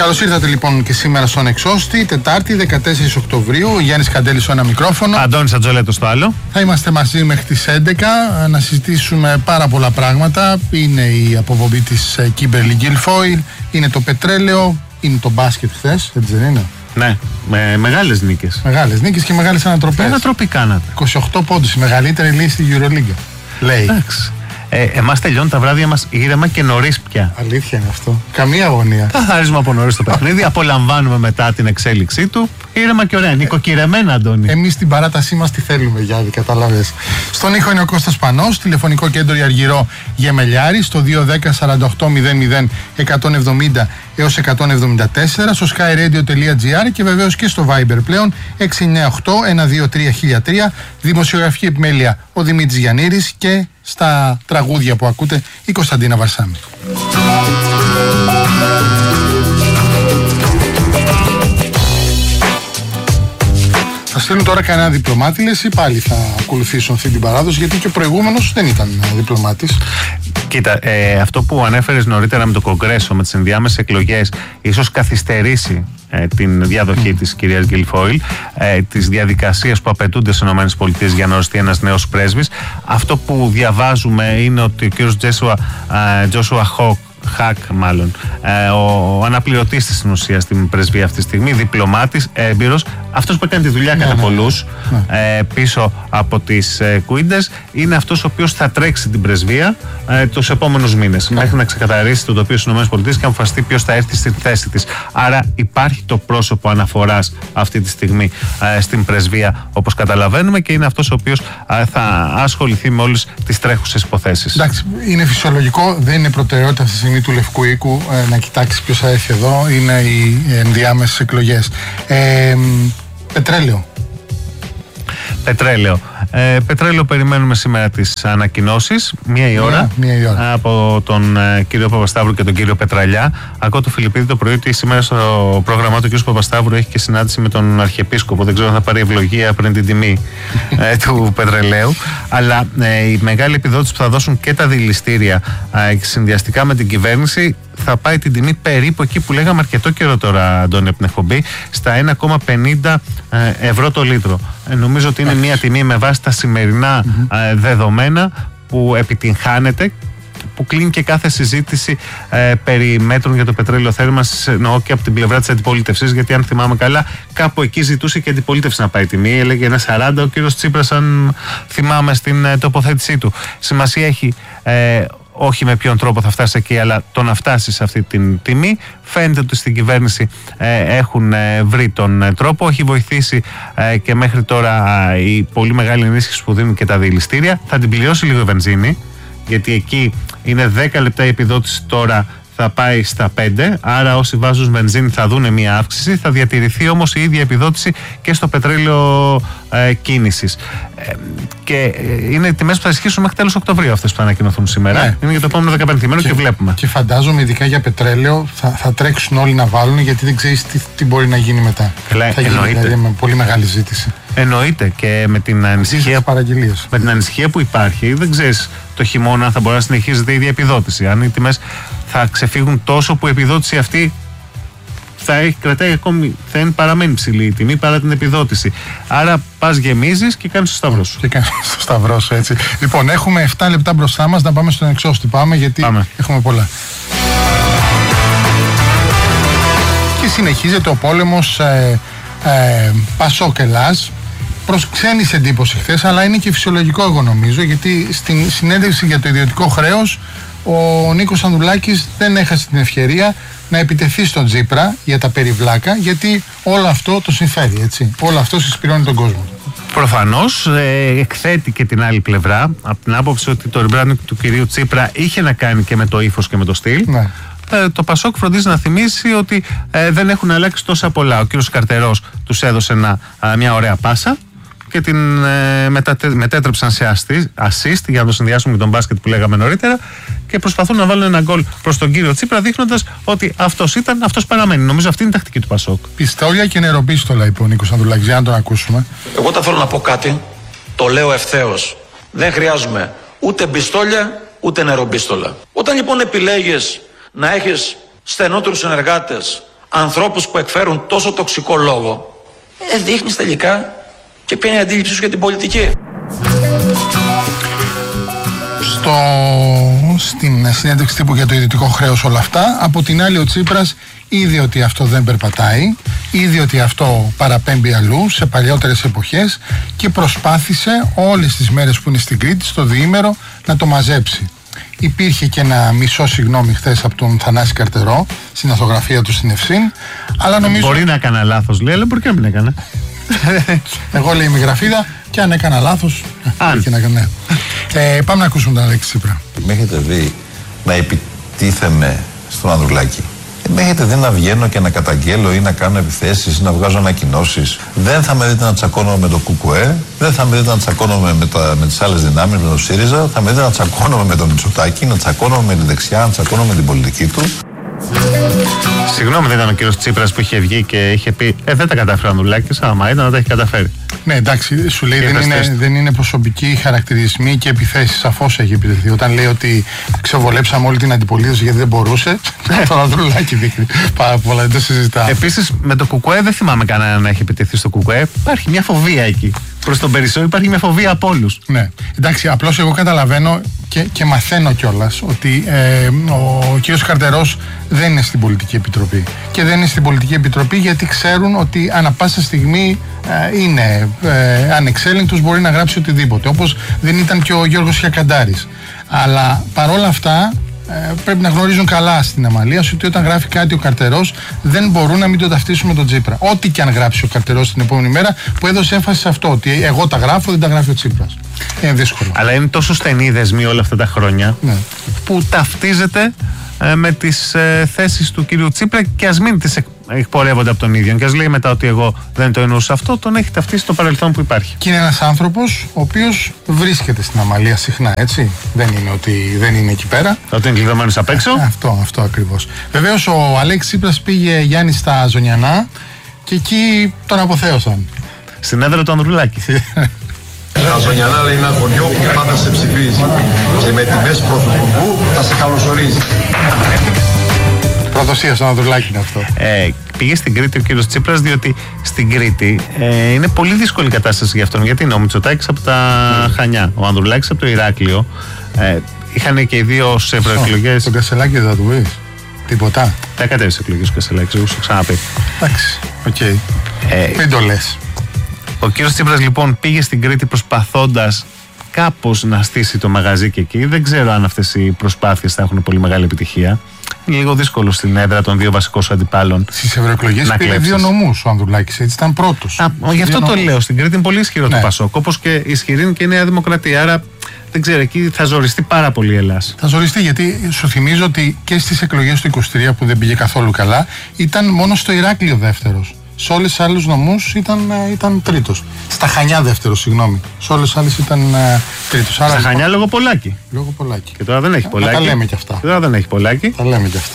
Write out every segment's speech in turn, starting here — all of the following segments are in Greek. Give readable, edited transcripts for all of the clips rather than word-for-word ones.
Καλώς ήρθατε λοιπόν και σήμερα στον Εξώστη, Τετάρτη 14 Οκτωβρίου. Ο Γιάννης Καντέλης στο ένα μικρόφωνο. Αντώνης Ατζολέτος στο άλλο. Θα είμαστε μαζί μέχρι τις 11 να συζητήσουμε πάρα πολλά πράγματα. Είναι η αποπομπή της Kimberly Guilfoyle, είναι το πετρέλαιο, είναι το μπάσκετ χθες, έτσι δεν είναι? Ναι, με μεγάλες νίκες. Μεγάλες νίκες και μεγάλες ανατροπές. Ανατροπή κάνατε. 28 πόντους, η μεγαλύτερη λύση στη EuroLeague. Λέει. Εντάξει. Εμάς τελειώνουν τα βράδια μας ήρεμα και νωρίς πια. Αλήθεια είναι αυτό. Καμία αγωνία. Θα χαρίζουμε από νωρίς το παιχνίδι. Απολαμβάνουμε μετά την εξέλιξή του. Ήρεμα και ωραία. Νοικοκυρεμένα, Αντώνη. Εμείς την παράτασή μας τη θέλουμε, Γιάννη, καταλάβες. Στον ήχο είναι ο Κώστας Πανός. Τηλεφωνικό κέντρο η Αργυρό Γεμελιάρη στο 210 48 00 170 έως 174. Στο skyradio.gr και βεβαίως και στο Viber πλέον 698 123 1003. Δημοσιογραφική επιμέλεια ο Δημήτρης Γιαννήρης και στα τραγούδια που ακούτε η Κωνσταντίνα Βαρσάμη. Θα στείλουν τώρα κανένα διπλωμάτη, λες, ή πάλι θα ακολουθήσουν αυτή την παράδοση, γιατί και ο προηγούμενος δεν ήταν διπλωμάτης. Κοίτα, αυτό που ανέφερες νωρίτερα με το Κογκρέσο, με τις ενδιάμεσες εκλογές, ίσως καθυστερήσει την διαδοχή της κυρίας Guilfoyle, τις διαδικασίες που απαιτούνται στις ΗΠΑ για να οριστεί ένας νέος πρέσβης. Αυτό που διαβάζουμε είναι ότι ο κύριος Joshua Χακ, ο αναπληρωτής της στην ουσία στην πρεσβεία αυτή τη στιγμή, διπλωμάτης, έμπειρος, αυτός που έκανε τη δουλειά κατά πολλούς πίσω από τις κουίντες, είναι αυτός ο οποίος θα τρέξει την πρεσβεία τους επόμενους μήνες, μέχρι να ξεκαθαρίσει το τοπίο στις ΗΠΑ και να αποφασιστεί ποιος θα έρθει στη θέση της. Άρα υπάρχει το πρόσωπο αναφοράς αυτή τη στιγμή στην πρεσβεία, όπως καταλαβαίνουμε, και είναι αυτός ο οποίος θα ασχοληθεί με όλες τις τρέχουσες υποθέσεις. Εντάξει, είναι φυσιολογικό, δεν είναι προτεραιότητα αυτή τη στιγμή του Λευκού Οίκου να κοιτάξει ποιος θα έρθει εδώ. Είναι οι ενδιάμεσες εκλογές. Πετρέλαιο. Πετρέλαιο, περιμένουμε σήμερα τις ανακοινώσεις. Μία η ώρα από τον κύριο Παπασταύρου και τον κύριο Πετραλιά. Ακούω το Φιλιππίδη το πρωί ότι σήμερα στο πρόγραμμά του ο κύριος Παπασταύρου έχει και συνάντηση με τον Αρχιεπίσκοπο. Δεν ξέρω αν θα πάρει ευλογία πριν την τιμή του πετρελαίου. Αλλά η μεγάλη επιδότηση που θα δώσουν και τα δηληστήρια συνδυαστικά με την κυβέρνηση θα πάει την τιμή περίπου εκεί που λέγαμε αρκετό καιρό τώρα, Αντώνη, από την εκπομπή, στα 1,50 ευρώ το λίτρο. Νομίζω ότι είναι μια τιμή με βάση τα σημερινά δεδομένα που επιτυγχάνεται, που κλείνει και κάθε συζήτηση περί μέτρων για το πετρέλαιο θέρμανσης, εννοώ και από την πλευρά της αντιπολίτευσης, γιατί αν θυμάμαι καλά, κάπου εκεί ζητούσε και η αντιπολίτευση να πάει τιμή. Έλεγε 1,40 ο κύριος Τσίπρας, αν θυμάμαι στην τοποθέτησή του. Σημασία έχει όχι με ποιον τρόπο θα φτάσει εκεί, αλλά το να φτάσει σε αυτή την τιμή. Φαίνεται ότι στην κυβέρνηση έχουν βρει τον τρόπο. Έχει βοηθήσει και μέχρι τώρα η πολύ μεγάλη ενίσχυση που δίνουν και τα δηληστήρια. Θα την πληρώσει λίγο η βενζίνη, γιατί εκεί είναι 10 λεπτά η επιδότηση, τώρα θα πάει στα 5, άρα όσοι βάζουν βενζίνη θα δουν μια αύξηση. Θα διατηρηθεί όμως η ίδια επιδότηση και στο πετρέλαιο κίνησης. Και είναι τιμές που θα ισχύσουν μέχρι τέλος Οκτωβρίου αυτές που θα ανακοινωθούν σήμερα. Ναι. Είναι για το επόμενο 15 και βλέπουμε. Και φαντάζομαι ειδικά για πετρέλαιο θα τρέξουν όλοι να βάλουν, γιατί δεν ξέρεις τι μπορεί να γίνει μετά. Θα γίνει δηλαδή με πολύ μεγάλη ζήτηση. Εννοείται, και με την ανησυχία που υπάρχει, δεν ξέρεις το χειμώνα θα μπορεί να συνεχίζεται η ίδια επιδότηση. Αν οι τιμές θα ξεφύγουν τόσο που η επιδότηση αυτή κρατάει ακόμη, παραμένει ψηλή η τιμή παρά την επιδότηση. Άρα πας, γεμίζεις και κάνεις το σταυρό σου. Και κάνεις το σταυρό σου, έτσι. Λοιπόν, έχουμε 7 λεπτά μπροστά μας να πάμε στον Εξώστη. Γιατί έχουμε πολλά. Και συνεχίζεται ο πόλεμος Πασόκ Ελλάς. Προς ξένης εντύπωση χθες, αλλά είναι και φυσιολογικό, εγώ νομίζω, γιατί στην συνέντευξη για το ιδιωτικό χρέος ο Νίκος Ανδρουλάκης δεν έχασε την ευκαιρία να επιτεθεί στον Τσίπρα για τα περιβλάκα, γιατί όλο αυτό το συμφέρει, έτσι. Όλο αυτό συσπηρώνει τον κόσμο. Προφανώς εκθέτει και την άλλη πλευρά, από την άποψη ότι το rebranding του κυρίου Τσίπρα είχε να κάνει και με το ύφος και με το στυλ. Ναι. Το Πασόκ φροντίζει να θυμίσει ότι δεν έχουν αλλάξει τόσα πολλά. Ο κύριος Καρτερός τους έδωσε μια ωραία πάσα και την μετέτρεψαν σε assist, για να το συνδυάσουμε με τον μπάσκετ που λέγαμε νωρίτερα, και προσπαθούν να βάλουν ένα γκολ προς τον κύριο Τσίπρα, δείχνοντας ότι αυτός ήταν, αυτός παραμένει. Νομίζω αυτή είναι η τακτική του Πασόκ. Πιστόλια και νεροπίστολα, είπε ο Νίκος Ανδρουλάκης, για να τον ακούσουμε. Εγώ όταν θέλω να πω κάτι, το λέω ευθέως. Δεν χρειάζομαι ούτε πιστόλια ούτε νεροπίστολα. Όταν λοιπόν επιλέγεις να έχεις στενότερους συνεργάτες ανθρώπους που εκφέρουν τόσο τοξικό λόγο, δείχνεις τελικά και ποια είναι η αντίληψή σου για την πολιτική. Στην συνέντευξη τύπου για το ιδιωτικό χρέος όλα αυτά. Από την άλλη ο Τσίπρας είδε ότι αυτό δεν περπατάει, είδε ότι αυτό παραπέμπει αλλού σε παλιότερες εποχές και προσπάθησε όλες τις μέρες που είναι στην Κρήτη στο διήμερο να το μαζέψει. Υπήρχε και ένα μισό συγγνώμη χθες από τον Θανάση Καρτερό στην αθογραφία του στην Ευσύν, αλλά νομίζω... Μπορεί να έκανα λάθος, λέει, αλλά μπορεί και να μην έκανα. Εγώ λέει είμαι γραφίδα και αν έκανα λάθος και να έκανα. Πάμε να ακούσουμε τον Αλέξη Τσίπρα. Με έχετε δει να επιτίθεμαι στον Ανδρουλάκη. Με έχετε δει να βγαίνω και να καταγγέλω ή να κάνω επιθέσεις ή να βγάζω ανακοινώσεις. Δεν θα με δείτε να τσακώνομαι με το ΚΚΕ, δεν θα με δείτε να τσακώνομαι με τις άλλες δυνάμεις, με τον ΣΥΡΙΖΑ, θα με δείτε να τσακώνομαι με τον Μητσοτάκη, να τσακώνομαι με τη δεξιά, να τσακώνομαι με την πολιτική του. Συγγνώμη, δεν ήταν ο κύριος Τσίπρας που είχε βγει και είχε πει δεν τα κατάφερε ο Ανδρουλάκης, άμα ήταν να τα έχει καταφέρει. Ναι, εντάξει, σου λέει δεν είναι προσωπικοί χαρακτηρισμοί και επιθέσεις. Σαφώς έχει επιτεθεί. Όταν λέει ότι ξεβολέψαμε όλη την αντιπολίτευση γιατί δεν μπορούσε, τον Ανδρουλάκη δείχνει πάρα πολλά, δεν το συζητάμε. Επίσης με το ΚΚΕ δεν θυμάμαι κανένα να έχει επιτεθεί στο ΚΚΕ. Υπάρχει μια φοβία εκεί. Προς τον περισσότερο υπάρχει μια φοβία από όλους. Ναι, εντάξει, απλώς εγώ καταλαβαίνω και μαθαίνω κιόλας ότι ο κύριος Καρτερός δεν είναι στην Πολιτική Επιτροπή. Και δεν είναι στην Πολιτική Επιτροπή γιατί ξέρουν ότι ανά πάσα στιγμή είναι ανεξέλεγκτος, μπορεί να γράψει οτιδήποτε. Όπως δεν ήταν και ο Γιώργος Χιακαντάρης. Αλλά παρόλα αυτά πρέπει να γνωρίζουν καλά στην Αμαλία ότι όταν γράφει κάτι ο Καρτερός δεν μπορούν να μην το ταυτίσουν με τον Τσίπρα. Ό,τι και αν γράψει ο Καρτερός την επόμενη μέρα, που έδωσε έμφαση σε αυτό, ότι εγώ τα γράφω, δεν τα γράφει ο Τσίπρας. Είναι δύσκολο. Αλλά είναι τόσο στενή η δεσμή όλα αυτά τα χρόνια, ναι, που ταυτίζεται με τις θέσεις του κύριου Τσίπρα και ας μην τις εκπορεύονται από τον ίδιο. Και ας λέει μετά ότι εγώ δεν το εννοούσα αυτό, τον έχει ταυτίσει στο παρελθόν που υπάρχει. Και είναι ένας άνθρωπος ο οποίος βρίσκεται στην Αμαλία συχνά, έτσι. Δεν είναι ότι δεν είναι εκεί πέρα. Ότι είναι κλειδωμένος απ' έξω. Αυτό ακριβώς. Βεβαίως ο Αλέξης Τσίπρας πήγε Γιάννη στα Ζωνιανά και εκεί τον αποθέωσαν. Στην έδρα του Ανδρουλάκη. Τα Ζωνιανά λέει ένα χωριό που πάντα σε ψηφίζει και με τιμές πρωθυπουργού θα σε καλωσορίζει. Προδοσία στον Ανδρουλάκη είναι αυτό. Πήγε στην Κρήτη ο κύριος Τσίπρας, διότι στην Κρήτη είναι πολύ δύσκολη κατάσταση για αυτόν. Γιατί είναι ο Μητσοτάκης από τα Χανιά, ο Ανδρουλάκης από το Ηράκλειο. Είχαν και οι δύο σε ευρωεκλογές. Τον Κασελάκη δεν θα του πεις τίποτα. Τα κατέβησε εκλογές ο Κασελάκης, εγώ σου ξαναπεί. Εντάξει, οκ. Μην το λες. Ο κύριος Τσίπρας λοιπόν πήγε στην Κρήτη προσπαθώντας κάπως να στήσει το μαγαζί και εκεί. Δεν ξέρω αν αυτές οι προσπάθειες θα έχουν πολύ μεγάλη επιτυχία. Είναι λίγο δύσκολο στην έδρα των δύο βασικών σου αντιπάλων. Στις ευρωεκλογές πήρε 2 νομούς ο Ανδρουλάκης, έτσι ήταν πρώτος. Γι' αυτό το λέω. Στην Κρήτη είναι πολύ ισχυρό το Πασόκ. Όπως και ισχυρή είναι και η Νέα Δημοκρατία. Άρα δεν ξέρω, εκεί θα ζοριστεί πάρα πολύ η Ελλάδα. Θα ζοριστεί γιατί σου θυμίζω ότι και στις εκλογές του 23 που δεν πήγε καθόλου καλά ήταν μόνο στο Ηράκλειο δεύτερος. Σε όλες τις άλλους νομούς ήταν τρίτος. Στα Χανιά δεύτερος, συγγνώμη. Σε όλες τις άλλες ήταν τρίτος. Στα Χανιά λόγω Πολάκη. Λόγω Πολάκη. Και τώρα δεν έχει Πολάκη. Τα λέμε κι αυτά. Τώρα δεν έχει Πολάκη. Τα λέμε κι αυτά.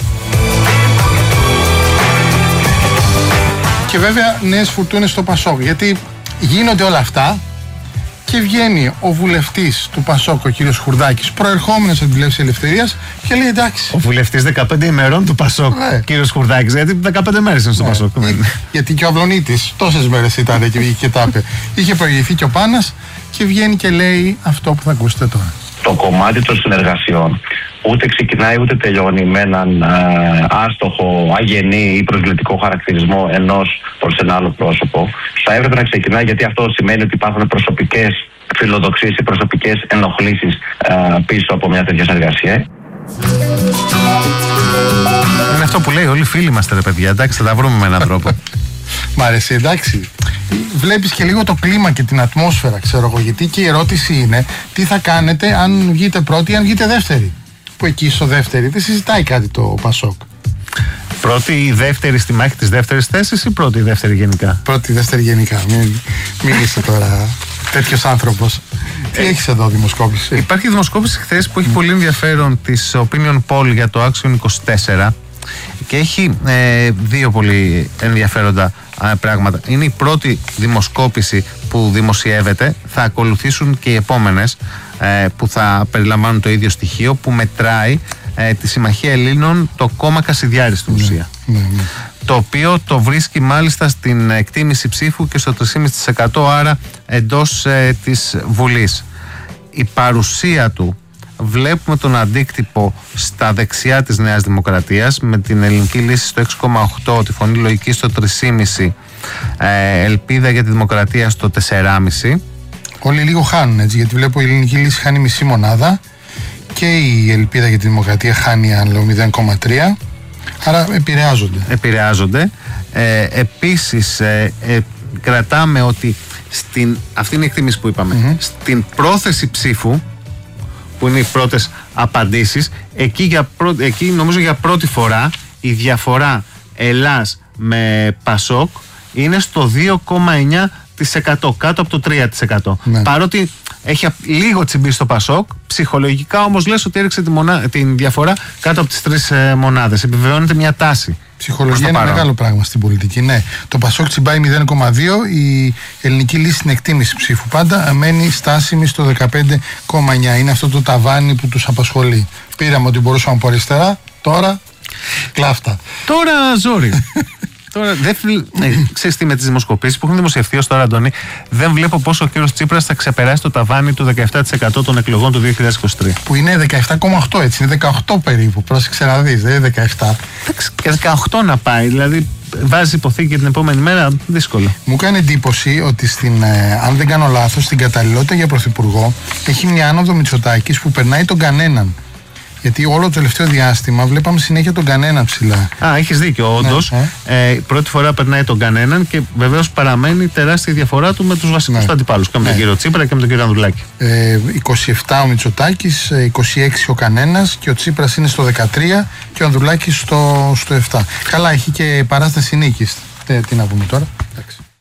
Και βέβαια νέες φουρτούνες στο Πασόκ. Γιατί γίνονται όλα αυτά και βγαίνει ο βουλευτής του Πασόκ, ο κύριος Χουρδάκης, προερχόμενος από τη Λεύση Ελευθερίας και λέει εντάξει. Ο βουλευτής 15 ημερών του Πασόκ, κύριος Χουρδάκης, γιατί 15 μέρες είναι στο Πασόκ. Γιατί και ο Αυλονίτης τόσες μέρες ήταν και βγήκε και τα είπε. Είχε προηγηθεί και ο Πάνας και βγαίνει και λέει αυτό που θα ακούσετε τώρα. Το κομμάτι των συνεργασιών ούτε ξεκινάει ούτε τελειώνει με έναν άστοχο, αγενή ή προσβλητικό χαρακτηρισμό ενός προς ένα άλλο πρόσωπο. Θα έπρεπε να ξεκινάει γιατί αυτό σημαίνει ότι υπάρχουν προσωπικές φιλοδοξίες ή προσωπικές ενοχλήσεις πίσω από μια τέτοια συνεργασία. Είναι αυτό που λέει, όλοι φίλοι είμαστε ρε παιδιά, εντάξει, θα τα βρούμε με έναν τρόπο. Μ' αρέσει, εντάξει. Βλέπεις και λίγο το κλίμα και την ατμόσφαιρα, ξέρω εγώ, γιατί και η ερώτηση είναι τι θα κάνετε αν βγείτε πρώτη ή αν βγείτε δεύτερη. Που εκεί στο δεύτερη δεν συζητάει κάτι το Πασόκ. Πρώτη ή δεύτερη στη μάχη της δεύτερης θέσης ή πρώτη ή δεύτερη γενικά? Πρώτη ή δεύτερη γενικά. Μην είσαι τώρα τέτοιος άνθρωπος. Τι έχεις εδώ δημοσκόπηση? Υπάρχει δημοσκόπηση χθες που έχει πολύ ενδιαφέρον της Opinion Poll για το Action 24 και έχει δύο πολύ ενδιαφέροντα πράγματα. Είναι η πρώτη δημοσκόπηση που δημοσιεύεται, θα ακολουθήσουν και οι επόμενες που θα περιλαμβάνουν το ίδιο στοιχείο, που μετράει τη Συμμαχία Ελλήνων, το κόμμα Κασιδιάρης στην ουσία. Το οποίο το βρίσκει μάλιστα στην εκτίμηση ψήφου και στο 3,5%, άρα εντός της Βουλής. Η παρουσία του, βλέπουμε τον αντίκτυπο στα δεξιά της Νέας Δημοκρατίας, με την Ελληνική Λύση στο 6,8, τη Φωνή Λογική στο 3,5%, Ελπίδα για τη Δημοκρατία στο 4,5%. Όλοι λίγο χάνουν, έτσι, γιατί βλέπω η Ελληνική Λύση χάνει μισή μονάδα και η Ελπίδα για τη Δημοκρατία χάνει, αν λέω, 0,3%. Άρα επηρεάζονται. Επίσης κρατάμε ότι αυτή είναι η εκτίμηση που είπαμε, στην πρόθεση ψήφου, που είναι οι πρώτες απαντήσεις, εκεί νομίζω για πρώτη φορά η διαφορά Ελλάς με Πασόκ είναι στο 2,9%, κάτω από το 3%. Παρότι έχει λίγο τσιμπήσει στο Πασόκ, ψυχολογικά όμως λες ότι έριξε την διαφορά κάτω από τις 3 μονάδες. Επιβεβαιώνεται μια τάση. Ψυχολογία είναι μεγάλο πράγμα στην πολιτική. Ναι. Το Πασόκ τσιμπάει 0,2, η Ελληνική Λύση στην εκτίμηση ψήφου πάντα μένει στάσιμη στο 15,9. Είναι αυτό το ταβάνι που τους απασχολεί. Πήραμε ότι μπορούσαμε από αριστερά, τώρα κλάφτα. Τώρα ζόρι. Τώρα, ξέρεις τι, με τις δημοσκοπήσεις που έχουν δημοσιευθεί ως τώρα, Αντώνη, δεν βλέπω πόσο ο κύριος Τσίπρας θα ξεπεράσει το ταβάνι του 17% των εκλογών του 2023. Που είναι 17,8, έτσι, είναι 18 περίπου. Πρόσεξε να δεις, δεν είναι 17. Και 18 να πάει, δηλαδή βάζει υποθήκη την επόμενη μέρα, δύσκολο. Μου κάνει εντύπωση ότι αν δεν κάνω λάθος, στην καταλληλότητα για πρωθυπουργό έχει μια άνοδο Μητσοτάκης που περνάει τον κανέναν. Γιατί όλο το τελευταίο διάστημα βλέπαμε συνέχεια τον κανένα ψηλά. Έχεις δίκιο, όντως. Πρώτη φορά περνάει τον κανέναν και βεβαίως παραμένει τεράστια διαφορά του με τους βασικούς του αντιπάλους. Και με τον κύριο Τσίπρα και με τον κύριο Ανδρουλάκη. 27 ο Μητσοτάκης, 26 ο κανένας και ο Τσίπρας είναι στο 13 και ο Ανδρουλάκης στο 7. Καλά, έχει και παράσταση νίκης. Τι να πούμε τώρα. Εντάξει.